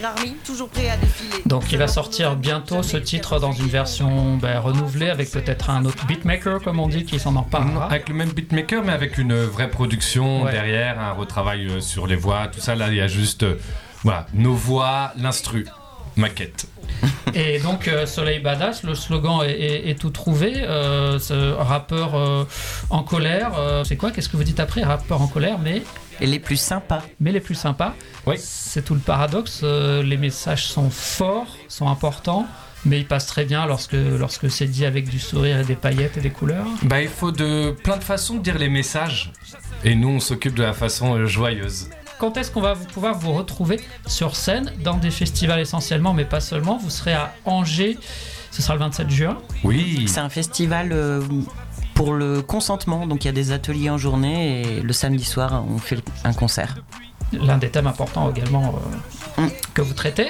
Rire Army, toujours prêt à défiler. Donc il va sortir bientôt ce titre dans une version renouvelée avec peut-être un autre beatmaker comme on dit qui s'en emparera. Avec le même beatmaker mais avec une vraie production derrière, un retravail sur les voix, tout ça. Là il y a juste nos voix, l'instru, maquette. Et donc Soleil Badass, le slogan est tout trouvé. Ce rappeur en colère, c'est quoi? Qu'est-ce que vous dites après? Rappeur en colère, mais... Et les plus sympas. Mais les plus sympas. Oui. C'est tout le paradoxe. Les messages sont forts, sont importants, mais ils passent très bien lorsque c'est dit avec du sourire et des paillettes et des couleurs. Il faut plein de façons de dire les messages. Et nous, on s'occupe de la façon joyeuse. Quand est-ce qu'on va pouvoir vous retrouver sur scène dans des festivals essentiellement, mais pas seulement? Vous serez à Angers, ce sera le 27 juin. Oui. C'est un festival pour le consentement, donc il y a des ateliers en journée et le samedi soir, on fait un concert. L'un des thèmes importants également que vous traitez.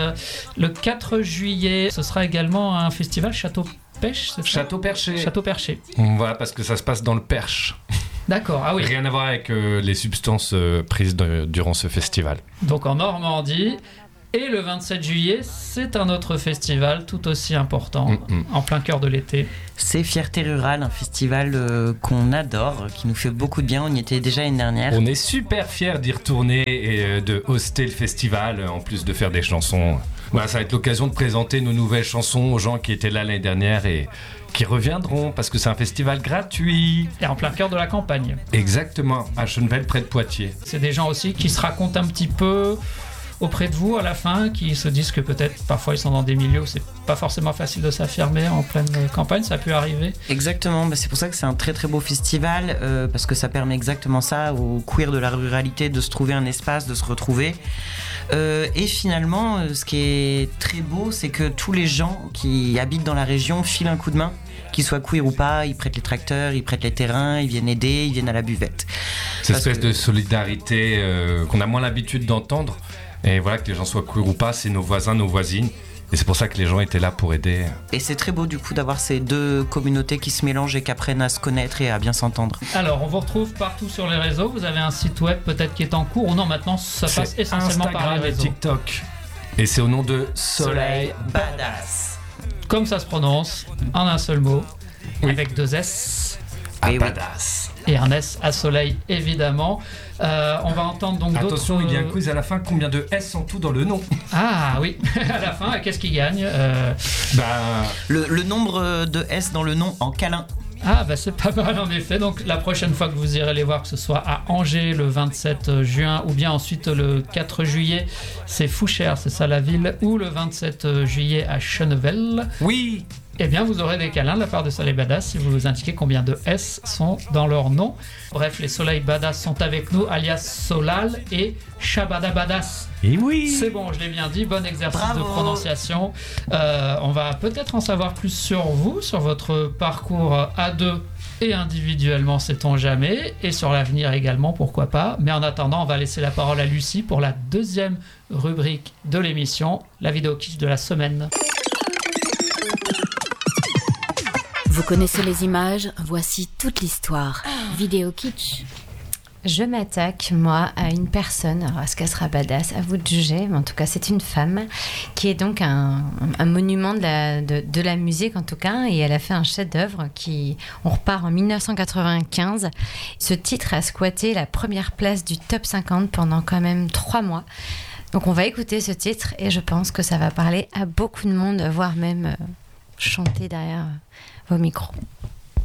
Le 4 juillet, ce sera également un festival Château-Pêche, c'est ça? Château-Perché. Château-Perché. Voilà, parce que ça se passe dans le Perche. D'accord, ah oui. Rien à voir avec les substances prises durant ce festival. Donc en Normandie. Et le 27 juillet, c'est un autre festival tout aussi important, en plein cœur de l'été. C'est Fierté Rurale, un festival qu'on adore, qui nous fait beaucoup de bien. On y était déjà l'année dernière. On est super fiers d'y retourner et de hoster le festival, en plus de faire des chansons. Voilà, ça va être l'occasion de présenter nos nouvelles chansons aux gens qui étaient là l'année dernière et qui reviendront, parce que c'est un festival gratuit. Et en plein cœur de la campagne. Exactement, à Chennevel, près de Poitiers. C'est des gens aussi qui se racontent un petit peu auprès de vous à la fin, qui se disent que peut-être parfois ils sont dans des milieux où c'est pas forcément facile de s'affirmer en pleine campagne, ça peut arriver. Exactement, c'est pour ça que c'est un très très beau festival, parce que ça permet exactement ça aux queers de la ruralité de se trouver un espace, de se retrouver. Et finalement, ce qui est très beau, c'est que tous les gens qui habitent dans la région filent un coup de main, qu'ils soient queer ou pas, ils prêtent les tracteurs, ils prêtent les terrains, ils viennent aider, ils viennent à la buvette. Cette espèce de solidarité qu'on a moins l'habitude d'entendre. Et voilà, que les gens soient queer ou pas, c'est nos voisins, nos voisines. Et c'est pour ça que les gens étaient là pour aider. Et c'est très beau du coup d'avoir ces deux communautés qui se mélangent et qui apprennent à se connaître et à bien s'entendre. Alors, on vous retrouve partout sur les réseaux. Vous avez un site web peut-être qui est en cours. Ou non, maintenant ça passe essentiellement Instagram par les réseaux. et TikTok. Et c'est au nom de Soleil Badass. Comme ça se prononce, en un seul mot, avec 2 S. Badass. Et un S à Soleil, évidemment. On va entendre donc d'autres... Attention, il y a un quiz à la fin. Combien de S en tout dans le nom? Ah oui, à la fin, qu'est-ce qui gagne? Le nombre de S dans le nom en câlin. Ah c'est pas mal en effet. Donc la prochaine fois que vous irez les voir, que ce soit à Angers le 27 juin ou bien ensuite le 4 juillet, c'est Fouchères, c'est ça la ville, ou le 27 juillet à Chennevel. Oui. Eh bien, vous aurez des câlins de la part de Soleil Badass si vous nous indiquez combien de S sont dans leur nom. Bref, les Soleil Badass sont avec nous, alias Solal et Shabada Badass. Et oui. C'est bon, je l'ai bien dit, bon exercice de prononciation. On va peut-être en savoir plus sur vous, sur votre parcours à deux et individuellement, sait-on jamais, et sur l'avenir également, pourquoi pas. Mais en attendant, on va laisser la parole à Lucie pour la deuxième rubrique de l'émission, la vidéo kitsch de la semaine. Vous connaissez les images, voici toute l'histoire. Vidéo kitsch. Je m'attaque, moi, à une personne, alors est-ce qu'elle sera badass, à vous de juger, mais en tout cas c'est une femme, qui est donc un monument de la musique en tout cas, et elle a fait un chef-d'œuvre on repart en 1995. Ce titre a squatté la première place du top 50 pendant quand même 3 mois. Donc on va écouter ce titre, et je pense que ça va parler à beaucoup de monde, voire même chanter derrière vos micros.